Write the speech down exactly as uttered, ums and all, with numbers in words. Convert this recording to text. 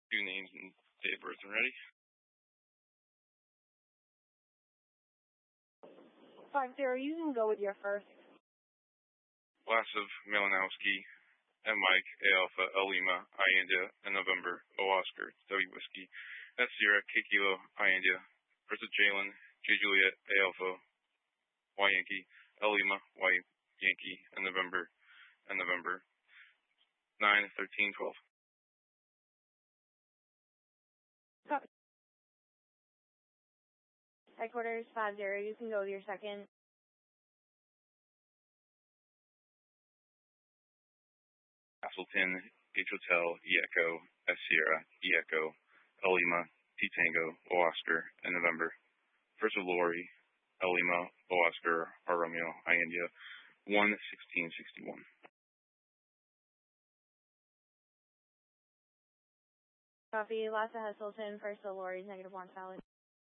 Two names and date of birth and ready. Five zero, you can go with your first. Vlasiv Malinowski, M Mike, A Alpha, L Lima, I India, and November, O Oscar, W Whiskey, S Sierra, K Kilo, I India, versus Jalen, J Juliet, A Alpha, Y Yankee, L Lima, Y Yankee, and November, and November, nine, thirteen, twelve. Copy. Headquarters five zero, you can go with your second. Castleton, H Hotel, E Echo, S Sierra, E Echo, L Lima, T Tango, O Oscar, and November. First of Lori, L Lima, O Oscar, R Romeo, I India, one sixteen sixty-one. Copy. Lassa Heselton, first of Lori, negative one valid.